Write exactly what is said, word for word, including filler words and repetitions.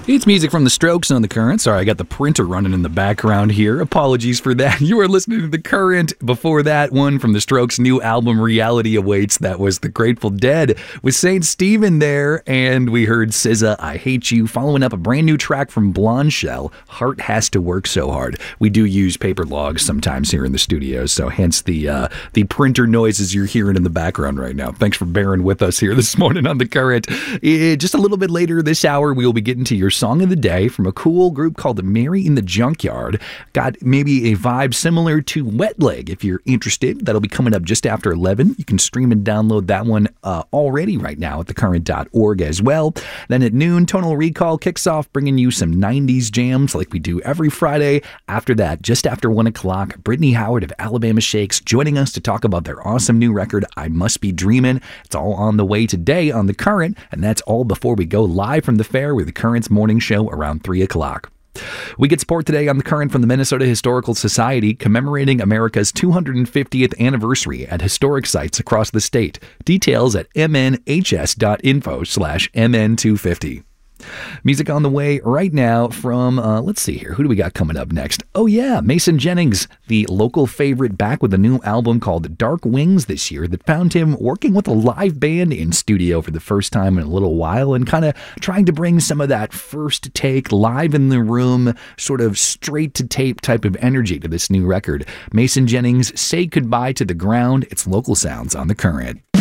It's music from The Strokes on The Current. Sorry, I got the printer running in the background here. Apologies for that. You are listening to The Current. Before that, one from The Strokes' new album, Reality Awaits. That was The Grateful Dead with Saint Stephen there. And we heard S Z A, I Hate You, following up a brand new track from Blonde Shell, Heart Has to Work So Hard. We do use paper logs sometimes here in the studio, so hence the uh, the printer noises you're hearing in the background right now. Thanks for bearing with us here this morning on The Current. Uh, just a little bit later this hour, we will be getting to your song of the day from a cool group called the Mary in the Junkyard. Got maybe a vibe similar to Wet Leg if you're interested. That'll be coming up just after eleven. You can stream and download that one uh, already right now at the current dot org as well. Then at noon, Tonal Recall kicks off bringing you some nineties jams like we do every Friday. After that, just after one o'clock, Brittany Howard of Alabama Shakes joining us to talk about their awesome new record, I Must Be Dreamin'. It's all on the way today on The Current, and that's all before we go live from the fair with The Current's morning show around three o'clock. We get support today on The Current from the Minnesota Historical Society, commemorating America's two hundred fiftieth anniversary at historic sites across the state. Details at m n h s dot info slash m n two fifty. Music on the way right now from, uh, let's see here, who do we got coming up next? Oh yeah, Mason Jennings, the local favorite, back with a new album called Dark Wings this year that found him working with a live band in studio for the first time in a little while and kind of trying to bring some of that first take, live in the room, sort of straight to tape type of energy to this new record. Mason Jennings, Say Goodbye to the Ground. It's Local Sounds on The Current.